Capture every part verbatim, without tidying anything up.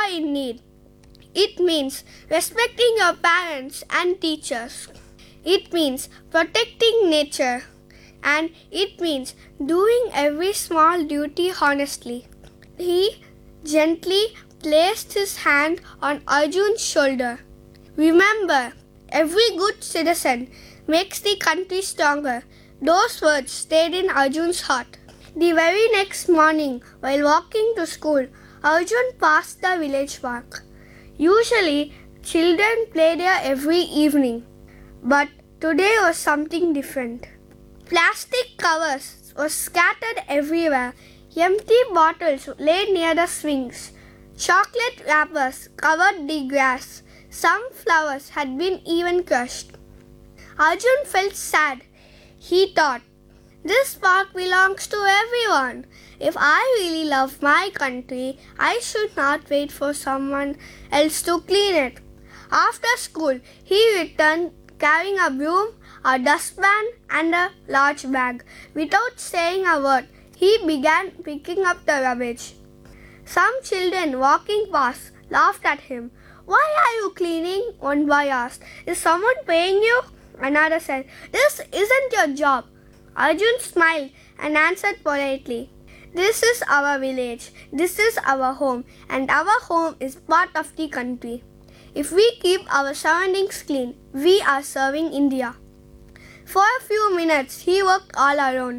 are in need. It means respecting your parents and teachers. It means protecting nature. And it means doing every small duty honestly. He gently placed his hand on Arjun's shoulder. Remember, every good citizen makes the country stronger. Those words stayed in Arjun's heart. The very next morning, while walking to school, Arjun passed the village park. Usually, children play there every evening. But today was something different. Plastic covers were scattered everywhere. Empty bottles lay near the swings. Chocolate wrappers covered the grass. Some flowers had been even crushed. Arjun felt sad. He thought, this park belongs to everyone. If I really love my country, I should not wait for someone else to clean it. After school, he returned carrying a broom, a dustpan, and a large bag. Without saying a word, he began picking up the rubbish. Some children walking past laughed at him. Why are you cleaning? One boy asked. Is someone paying you? Another said, this isn't your job. Arjun smiled and answered politely, this is our village, this is our home, and our home is part of the country. If we keep our surroundings clean, we are serving India. For a few minutes, he worked all alone.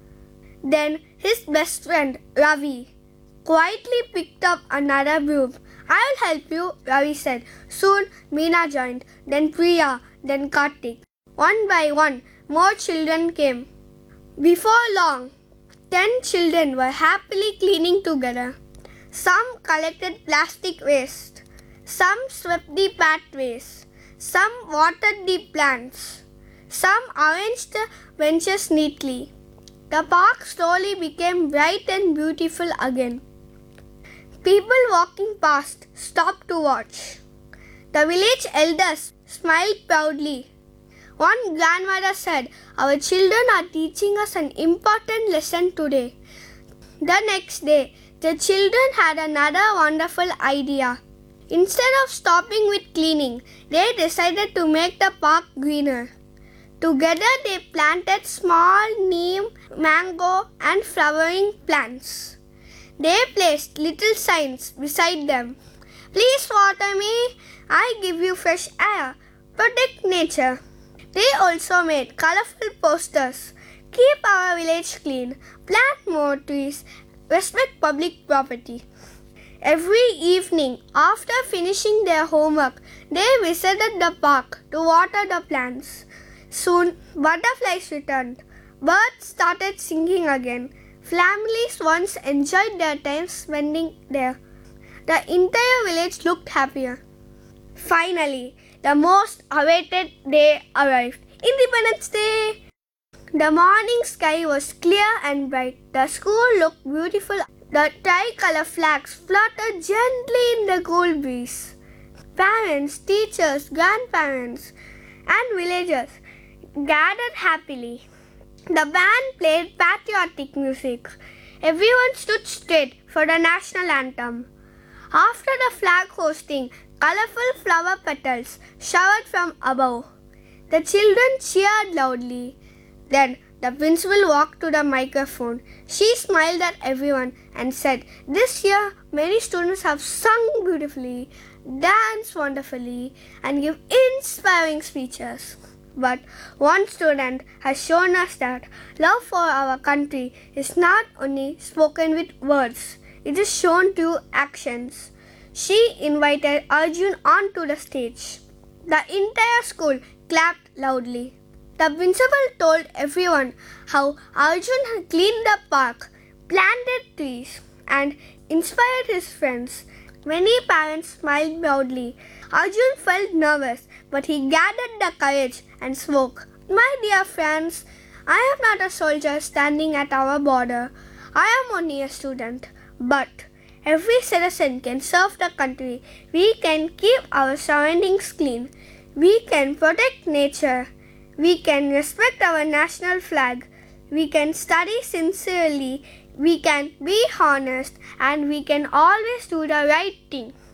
Then his best friend, Ravi, quietly picked up another broom. I'll help you, Ravi said. Soon, Meena joined, then Priya, then Kartik. One by one, more children came. Before long, ten children were happily cleaning together. Some collected plastic waste. Some swept the pathways. Some watered the plants. Some arranged the benches neatly. The park slowly became bright and beautiful again. People walking past stopped to watch. The village elders smiled proudly. One grandmother said, our children are teaching us an important lesson today. The next day, the children had another wonderful idea. Instead of stopping with cleaning, they decided to make the park greener. Together, they planted small neem, mango, and flowering plants. They placed little signs beside them. Please water me. I give you fresh air. Protect nature. They also made colorful posters. Keep our village clean. Plant more trees. Respect public property. Every evening, after finishing their homework, they visited the park to water the plants. Soon, butterflies returned. Birds started singing again. Families once enjoyed their time spending there. The entire village looked happier. Finally, the most awaited day arrived. Independence Day! The morning sky was clear and bright. The school looked beautiful. The tricolor flags fluttered gently in the cool breeze. Parents, teachers, grandparents, and villagers gathered happily. The band played patriotic music. Everyone stood straight for the national anthem. After the flag hosting, colorful flower petals showered from above. The children cheered loudly. Then the principal walked to the microphone. She smiled at everyone and said, this year many students have sung beautifully, danced wonderfully, and give inspiring speeches. But one student has shown us that love for our country is not only spoken with words, it is shown through actions. She invited Arjun onto the stage. The entire school clapped loudly. The principal told everyone how Arjun had cleaned the park, planted trees, and inspired his friends. Many parents smiled proudly. Arjun felt nervous, but he gathered the courage and spoke. My dear friends, I am not a soldier standing at our border. I am only a student. But every citizen can serve the country. We can keep our surroundings clean. We can protect nature. We can respect our national flag. We can study sincerely. We can be honest. And we can always do the right thing.